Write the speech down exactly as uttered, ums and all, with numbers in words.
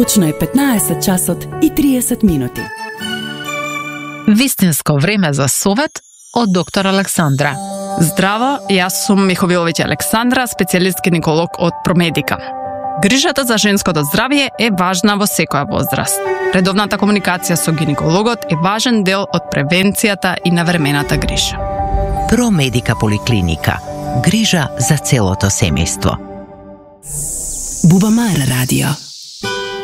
Точно е петнаесет часот и триесет минути. Вистинско време за совет од доктор Александра. Здраво, јас сум Миховиловиќ Александра, специјалист гинеколог од Промедика. Грижата за женското здравје е важна во секоја возраст. Редовната комуникација со гинекологот е важен дел од превенцијата и навремената грижа. Промедика поликлиника. Грижа за целото семејство. Бубамара радио.